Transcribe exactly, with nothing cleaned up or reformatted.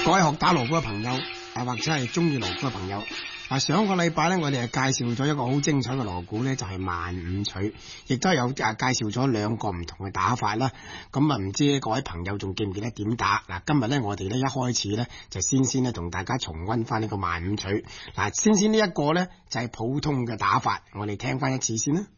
各位學打鑼鼓嘅朋友，啊或者係中意鑼鼓嘅朋友，啊上個禮拜咧，我哋係介紹咗一個好精彩嘅鑼鼓咧，就係萬五取，亦都有啊介紹咗兩個唔同嘅打法啦。咁啊，唔知各位朋友仲記唔記得點打？嗱，今日咧我哋咧一開始咧就先先咧同大家重溫翻呢個萬五取。嗱，先先呢一個咧就係普通嘅打法，我哋聽翻一次先啦。